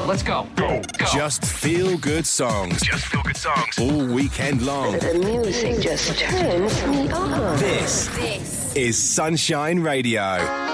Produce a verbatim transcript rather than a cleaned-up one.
let's go. Go. Go. Just feel good songs. Just feel good songs. All weekend long. The music just turns me on. This, This is Sunshine Radio.